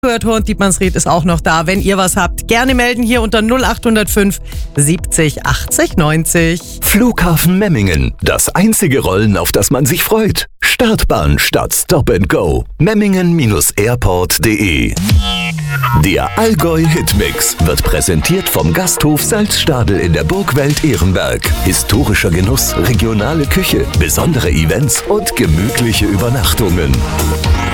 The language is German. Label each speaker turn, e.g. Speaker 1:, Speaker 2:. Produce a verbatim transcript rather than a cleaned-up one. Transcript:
Speaker 1: gehört, und Dietmannsried ist auch noch da. Wenn ihr was habt, gerne melden hier unter null acht null fünf siebzig achtzig neunzig.
Speaker 2: Flughafen Memmingen. Das einzige Rollen, auf das man sich freut. Startbahn statt Stop and Go. Memmingen Airport punkt de. Der Allgäu Hitmix wird präsentiert vom Gasthof Salzstadel in der Burgwelt Ehrenberg. Historischer Genuss, regionale Küche, besondere Events und gemütliche Übernachtungen.